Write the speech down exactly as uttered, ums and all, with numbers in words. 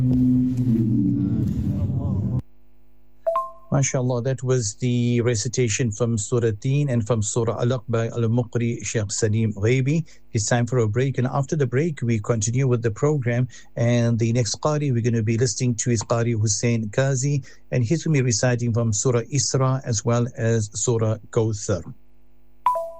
MashaAllah, that was the recitation from Surah Teen and from Surah Alaq by Al-Muqri Sheikh Salim Ghaibi. It's time for a break, and after the break, we continue with the program. And the next Qari we're going to be listening to is Qari Hussein Qazi, and he's going to be reciting from Surah Isra as well as Surah Kawthar.